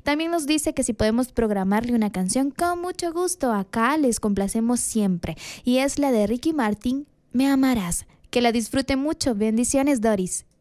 También nos dice que si podemos programarle una canción, con mucho gusto, acá les complacemos siempre. Y es la de Ricky Martin, Me amarás. Que la disfrute mucho. Bendiciones, Doris.